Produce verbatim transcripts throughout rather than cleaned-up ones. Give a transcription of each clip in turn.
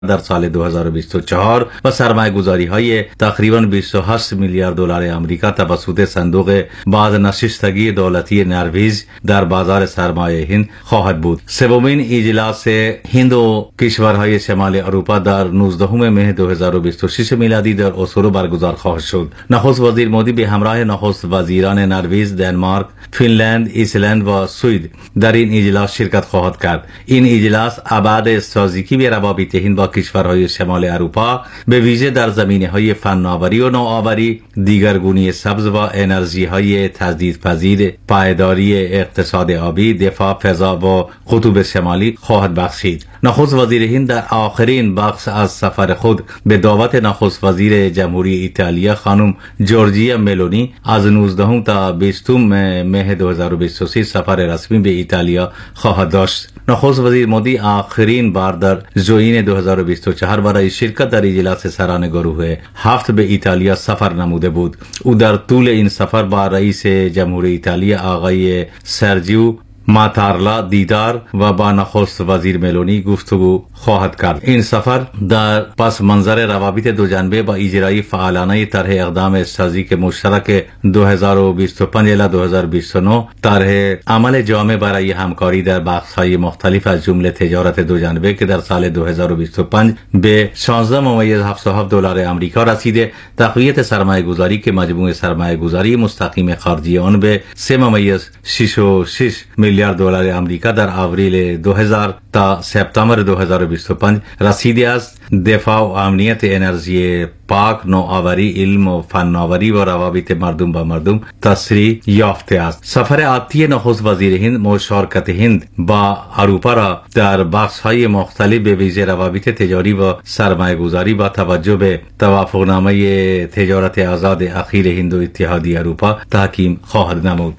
در سال دو هزار و بیست و چهار و سرمایه گذاری های تقریباً بیست و هشت میلیارد دلار آمریکا توسط صندوق بازنشستگی دولتی نروژ در بازار سرمایه هند خواهد بود. سومین اجلاس هند و کشورهای شمال اروپا در نوزدهم مه دو هزار و بیست و شش میلادی در اسلو برگزار خواهد شد. نخست وزیر مودی به همراه نخست وزیران نروژ، دانمارک، فنلند، ایسلند و سوئد در این اجلاس شرکت خواهد کرد. این اجلاس ابعاد استراتژیکی به روابط هند با کشورهای شمال اروپا به ویژه در زمینه‌های فناوری و نوآوری، دیگرگونی سبز و انرژی‌های تجدیدپذیر، پایداری اقتصاد آبی، دفاع، فضا و قطب شمالی خواهد بخشید. نخست وزیر هند در آخرین بخش از سفر خود به دعوت نخست وزیر جمهوری ایتالیا خانم جورجیا ملونی از نوزدهم تا بیستم مه دو هزار و بیست و سه سفر رسمی به ایتالیا خواهد داشت. نخست وزیر مودی آخرین بار در ژوئین دو هزار و بیست و چهار برای شرکت در اجلاس سران گروه هفت به ایتالیا سفر نموده بود. او در طول این سفر با رئیس جمهوری ایتالیا آقای سرجیو ماتارلا دیدار و با نخست وزیر ملونی گفتگو خواهد کرد. این سفر در پس منظر روابط دو جانبه با اجرای فعالانه طرح اقدام استراتژیک مشترک دو هزار و بیست و پنج الی دو هزار و بیست و نه، طرح عمل جامع برای همکاری در بخش‌های مختلف از جمله تجارت دو جانبه که در سال دو هزار و بیست و پنج به شانزده ممیز هفتاد و هفت دلار آمریکا رسیده، تقویت سرمایه گذاری که مجموع سرمایه گذاری مستقیم خارجی آن به سه ممیز شش و شش میلیارد دلار آمریکا در آوریل دو هزار تا سپتامبر دو هزار و بیست و پنج رسیده است. دفاع و امنیت انرژی پاک، نوآوری، علم و فناوری و روابط مردم با مردم تسریع یافته است. سفر آتی نخست وزیر هند مشارکت هند با اروپا را در بخش‌های مختلف به ویژه روابط تجاری و سرمایه گذاری با توجه به توافقنامه تجارت آزاد اخیر هند و اتحادیه اروپا تحکیم خواهد نمود.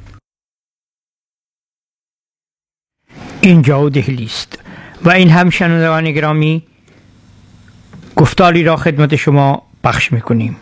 اینجا دهلی است و این هم شنوندگان گرامی گفتاری را خدمت شما پخش میکنیم.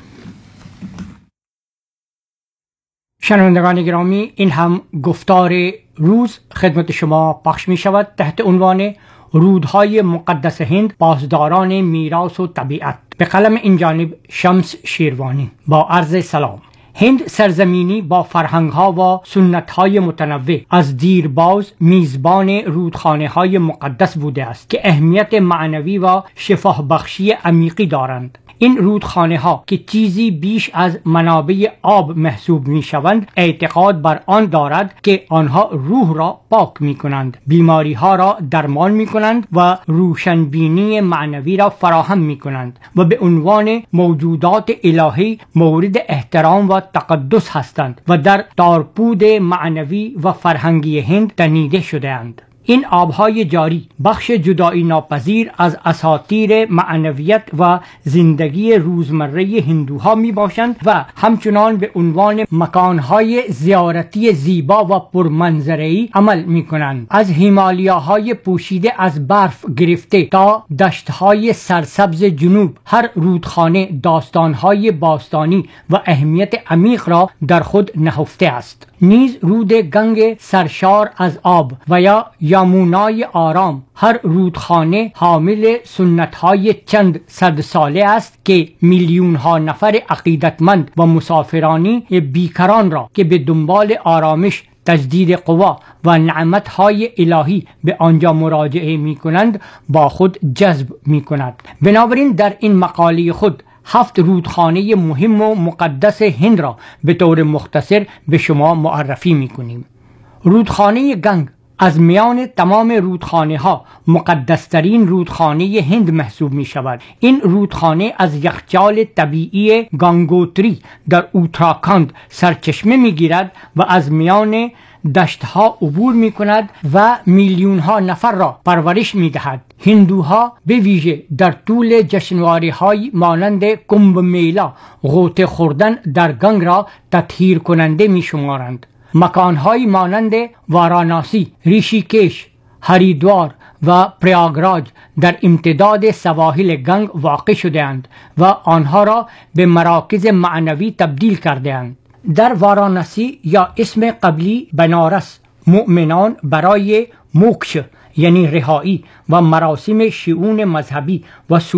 شنوندگان گرامی، این هم گفتار روز خدمت شما پخش می شود تحت عنوان رودهای مقدس هند، پاسداران میراث و طبیعت، به قلم این جانب شمس شیروانی. با عرض سلام. هند سرزمینی با فرهنگ‌ها و سنت‌های متنوع از دیرباز میزبان رودخانه‌های مقدس بوده است که اهمیت معنوی و شفا بخشی عمیقی دارند. این رودخانه‌ها که چیزی بیش از منابع آب محسوب می‌شوند، اعتقاد بر آن دارد که آنها روح را پاک می‌کنند، بیماری‌ها را درمان می‌کنند و روشنبینی معنوی را فراهم می‌کنند و به عنوان موجودات الهی مورد احترام و تقدس هستند و در تارپود معنوی و فرهنگی هند تنیده شده‌اند. این آبهای جاری بخش جدایی ناپذیر از اساطیر معنویت و زندگی روزمره هندوها می باشند و همچنان به عنوان مکانهای زیارتی زیبا و پرمنظره‌ای عمل می کنند. از هیمالیاهای پوشیده از برف گرفته تا دشتهای سرسبز جنوب، هر رودخانه داستانهای باستانی و اهمیت عمیق را در خود نهفته است. نیز رود گنگ سرشار از آب و یا یامونای آرام، هر رودخانه حامل سنت‌های چند صد ساله است که میلیون ها نفر عقیدتمند و مسافرانی بیکران را که به دنبال آرامش، تجدید قوا و نعمت‌های الهی به آنجا مراجعه می‌کنند با خود جذب می‌کند. بنابراین در این مقاله خود هفت رودخانه مهم و مقدس هند را به طور مختصر به شما معرفی می‌کنیم. رودخانه گنگ از میان تمام رودخانه ها مقدسترین رودخانه هند محسوب می شود. این رودخانه از یخچال طبیعی گانگوتری در اوتراکاند سرچشمه می گیرد و از میان دشتها عبور می کند و میلیون ها نفر را پرورش می دهد. هندوها به ویژه در طول جشنواره های مانند کمب میلا غوطه خوردن در گنگ را تطهیر کننده می شمارند. مکان‌های مانند واراناسی، ریشیکیش، هریدوار و پریاگراج در امتداد سواحل گنگ واقع شده‌اند و آنها را به مراکز معنوی تبدیل کرده‌اند. در واراناسی یا اسم قبلی بنارس، مؤمنان برای موکش یعنی رهایی و مراسم شئون مذهبی و